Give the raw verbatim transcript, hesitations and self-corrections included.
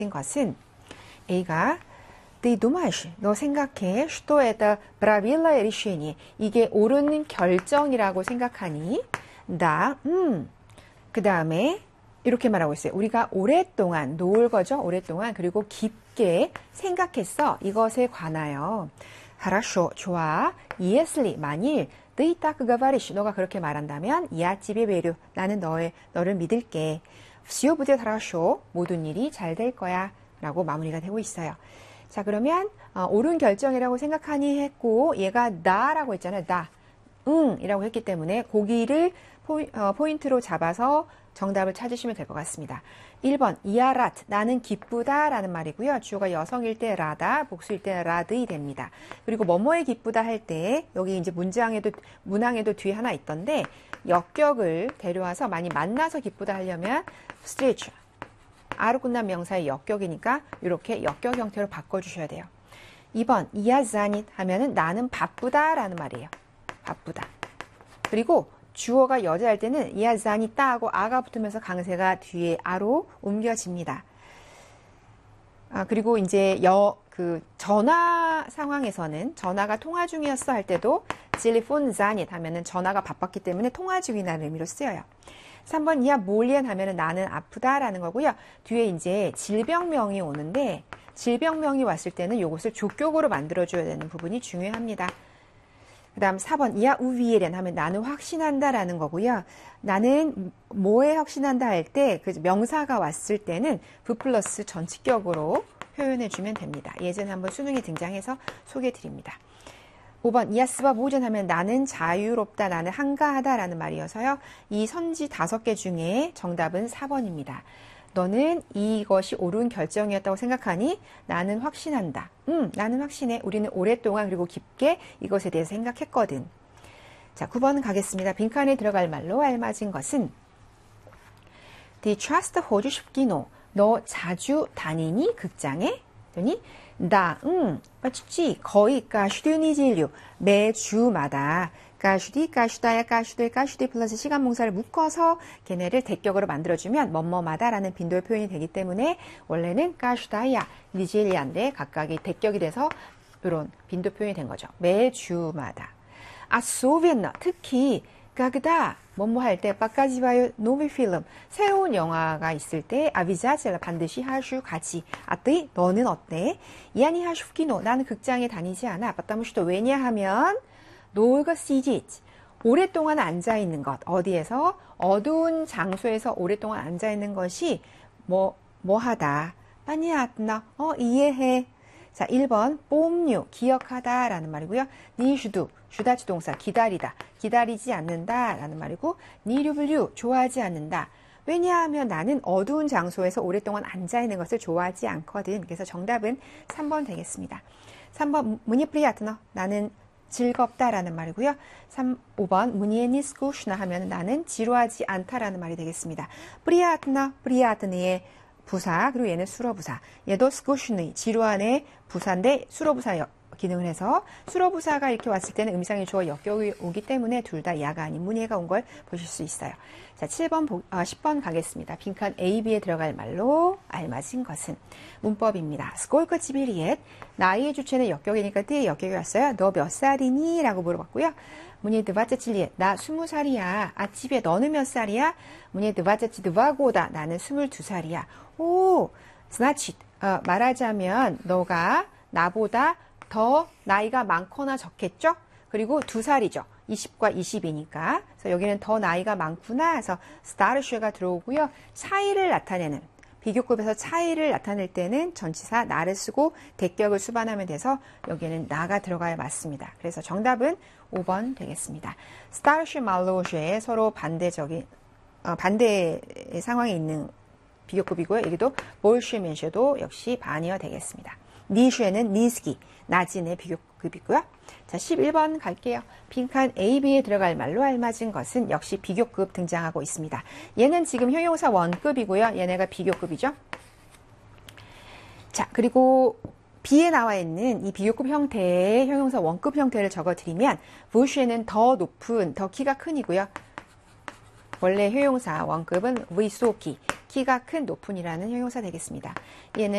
것은 A가 Ты думаешь, 너 생각해, что это правильное решение. 이게 옳은 결정이라고 생각하니? 나, 음. 그 다음에 이렇게 말하고 있어요. 우리가 오랫동안, 놓을 거죠? 오랫동안. 그리고 깊게 생각했어. 이것에 관하여. хорошо, 좋아. Если, 만일, ты так говоришь, 너가 그렇게 말한다면, я тебе верю. 나는 너의, 너를 믿을게. Все будет хорошо. 모든 일이 잘 될 거야. 라고 마무리가 되고 있어요. 자, 그러면 어, 옳은 결정이라고 생각하니 했고 얘가 나라고 했잖아요. 나, 응 이라고 했기 때문에 고기를 포이, 어, 포인트로 잡아서 정답을 찾으시면 될 것 같습니다. 일 번 이아랏 나는 기쁘다 라는 말이고요. 주어가 여성일 때 라다, 복수일 때 라드이 됩니다. 그리고 뭐뭐에 기쁘다 할 때 여기 이제 문장에도 문항에도 뒤에 하나 있던데 역격을 데려와서 많이 만나서 기쁘다 하려면 스트레치 아로 끝난 명사의 역격이니까 이렇게 역격 형태로 바꿔주셔야 돼요. 이 번 이야 자닛 하면은 나는 바쁘다 라는 말이에요. 바쁘다. 그리고 주어가 여자일 때는 이야 자닛다 하고 아가 붙으면서 강세가 뒤에 아로 옮겨집니다. 아, 그리고 이제 여, 그 전화 상황에서는 전화가 통화 중이었어 할 때도 텔레폰 자닛 하면은 전화가 바빴기 때문에 통화 중이라는 의미로 쓰여요. 삼 번 이야 몰리엔 하면은 나는 아프다라는 거고요. 뒤에 이제 질병명이 오는데 질병명이 왔을 때는 이것을 조격으로 만들어줘야 되는 부분이 중요합니다. 그 다음 사 번 이야 우비에렌 하면 나는 확신한다라는 거고요. 나는 뭐에 확신한다 할 때 그 명사가 왔을 때는 부 플러스 전치격으로 표현해주면 됩니다. 예전에 한번 수능에 등장해서 소개해드립니다. 오 번 이야스바 모전 하면 나는 자유롭다, 나는 한가하다 라는 말이어서요. 이 선지 다섯 개 중에 정답은 사 번입니다. 너는 이것이 옳은 결정이었다고 생각하니? 나는 확신한다. 음, 나는 확신해. 우리는 오랫동안 그리고 깊게 이것에 대해서 생각했거든. 자, 구 번 가겠습니다. 빈칸에 들어갈 말로 알맞은 것은 Die Trust 호주 십기노. 너 자주 다니니? 극장에? 그러니 나, 응, 맞지? 거의 까슈드니 진료 매주마다 까슈디, 까슈다야, 까슈들, 까슈디 플러스 시간 몽사를 묶어서 걔네를 대격으로 만들어주면 뭐뭐마다라는 빈도의 표현이 되기 때문에 원래는 까슈다야, 니질리아인데 각각이 대격이 돼서 이런 빈도 표현이 된 거죠. 매주마다. 아, 소비엔나 특히 가그다 뭐뭐 할 때 빠까지 봐요 노비 필름 새로운 영화가 있을 때 아비자젤라 반드시 하슈 같이 아뜨이 너는 어때? 이아니 하슈키노 나는 극장에 다니지 않아. 빠따무시도 왜냐하면 노가 시지치 오랫동안 앉아 있는 것 어디에서 어두운 장소에서 오랫동안 앉아 있는 것이 뭐 뭐하다 빠니 아뜨나 어 이해해. 자, 일 번 뽐뉴 기억하다 라는 말이고요. 니슈두 주다치 동사 기다리다 기다리지 않는다 라는 말이고 니류블류 좋아하지 않는다. 왜냐하면 나는 어두운 장소에서 오랫동안 앉아있는 것을 좋아하지 않거든. 그래서 정답은 삼 번 되겠습니다. 삼 번 무니프리아트너 나는 즐겁다 라는 말이고요. 삼, 오 번 무니에니 스쿠슈나 하면 나는 지루하지 않다 라는 말이 되겠습니다. 프리아트너 프리아트니의 부사, 그리고 얘는 수로부사. 얘도 스쿠슈니, 지루한의 부사인데 수로부사 기능을 해서 수로부사가 이렇게 왔을 때는 의미상의 주어 역격이 오기 때문에 둘 다 야가 아닌 문예가 온 걸 보실 수 있어요. 자, 칠 번, 아, 십 번 가겠습니다. 빈칸 A, B에 들어갈 말로 알맞은 것은 문법입니다. 스콜크 지비리엣 나이의 주체는 역격이니까 띠의 역격이 왔어요. 너 몇 살이니? 라고 물어봤고요. 문예 드바짜칠리엣 나 스무 살이야. 아집에 너는 몇 살이야? 문예 드바짜치 드바고다 나는 스물두 살이야. 오, 스나치 어, 말하자면 너가 나보다 더 나이가 많거나 적겠죠? 그리고 두 살이죠. 이십과 이십이니까. 그래서 여기는 더 나이가 많구나 해서 스타르슈가 들어오고요. 차이를 나타내는 비교급에서 차이를 나타낼 때는 전치사 나를 쓰고 대격을 수반하면 돼서 여기에는 나가 들어가야 맞습니다. 그래서 정답은 오 번 되겠습니다. 스타르슈 말로슈의 서로 반대적인 어, 반대 상황에 있는 비교급이고요. 여기도 볼슈멘슈도 역시 반이어 되겠습니다. 니슈에는 니스기 나진의 비교급이고요. 자, 십일 번 갈게요. 빈칸 A, B에 들어갈 말로 알맞은 것은 역시 비교급 등장하고 있습니다. 얘는 지금 형용사 원급이고요. 얘네가 비교급이죠. 자, 그리고 B에 나와 있는 이 비교급 형태의 형용사 원급 형태를 적어드리면 부슈에는 더 높은, 더 키가 큰이고요. 원래 형용사 원급은 위소키, 키가 큰 높은이라는 형용사 되겠습니다. 얘는